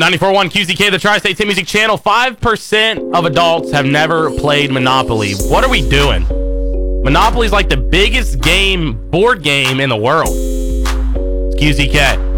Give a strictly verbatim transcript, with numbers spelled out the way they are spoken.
ninety-four point one Q Z K, the Tri-State Hit Music Channel. five percent of adults have never played Monopoly. What are we doing? Monopoly is like the biggest game, board game in the world. It's Q Z K.